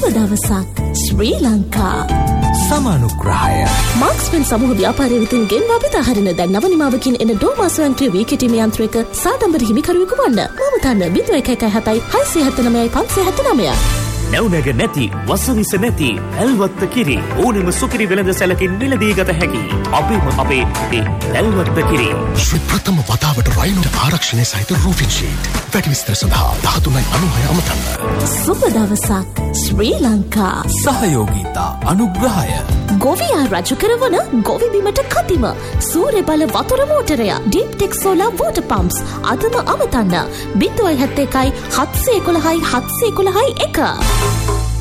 සුබ දවසක් ශ්‍රී ලංකා. සමානුග්‍රහය මාක්ස්වෙල් සමූහ ව්‍යාපාරය විසින් ගෙන්වා බෙදාහරින දැන් නව නිමාවකින් එන ඩෝමා ස්වයංක්‍රීය වී කෙටීමේ යන්ත්‍රයක සාදම්බර හිමිකරුවෙකු වන්න. මම තන්න 0117 679 579. නැවුනග නැති වසවිස නැති ඇල්වත්ත කිරි ඕනෙම සුකිරි වෙළඳ සැලකින් මිලදී ගත හැකි අපේ ඇල්වත්ත කිරි. ශ්‍රී ප්‍රථම වතාවට රයිනෝට ආරක්ෂණය සහිත රූෆින් ෂීට්. වැඩි විස්තර සඳහා 1396 අමතන්න. සුබ දවසක් ශ්‍රී ලංකා. සහයෝගීතා අනුග්‍රහය ගොවියා රජු කරවන ගොවි බිමට කතිම සූර්ය බල වතුර මෝටරය ඩීප් ටෙක් සෝලාර් වෝටර් පම්ප්ස් අදම අමතන්න 071 711 711 1.